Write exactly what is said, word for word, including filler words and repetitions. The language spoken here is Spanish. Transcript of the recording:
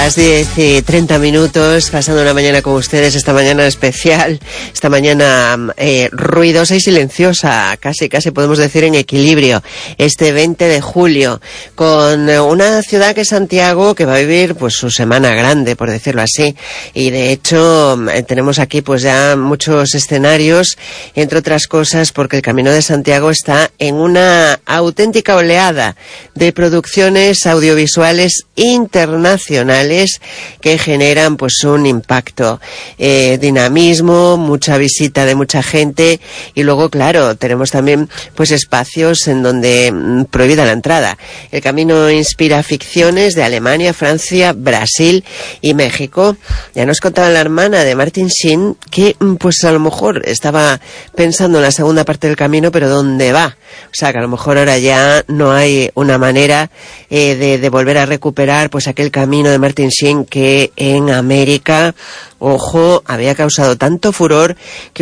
Las diez y treinta minutos, pasando una mañana con ustedes, esta mañana especial, esta mañana eh, ruidosa y silenciosa, casi casi podemos decir en equilibrio, este veinte de julio, con una ciudad que es Santiago, que va a vivir pues su semana grande, por decirlo así, y de hecho tenemos aquí pues ya muchos escenarios, entre otras cosas porque el Camino de Santiago está en una auténtica oleada de producciones audiovisuales internacionales que generan pues un impacto, eh, dinamismo, mucha visita de mucha gente, y luego claro tenemos también pues espacios en donde mm, prohibida la entrada. El Camino inspira ficciones de Alemania, Francia, Brasil y México. Ya nos contaba la hermana de Martin Sheen que pues a lo mejor estaba pensando en la segunda parte del Camino, pero ¿dónde va? O sea que a lo mejor ahora ya no hay una manera eh, de, de volver a recuperar pues aquel Camino de Martin Sheen que en América, ojo, había causado tanto furor que